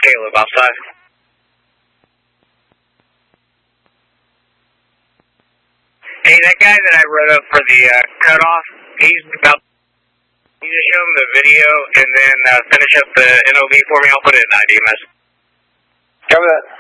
Caleb outside. Hey, that guy that I wrote up for the cutoff, he's about. You just show him the video and then finish up the NOV for me. I'll put it in IDMS. Cover that.